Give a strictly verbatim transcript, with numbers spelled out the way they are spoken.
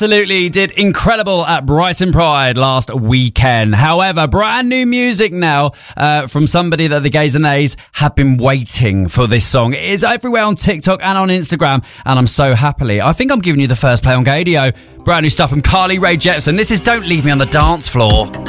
Absolutely did incredible at Brighton Pride last weekend. However, brand new music now uh, from somebody that the gays and nays have been waiting for this song. It is everywhere on TikTok and on Instagram, and I'm so happily, I think I'm giving you the first play on Gadio. Brand new stuff from Carly Rae Jepsen. This is Don't Leave Me on the Dance Floor.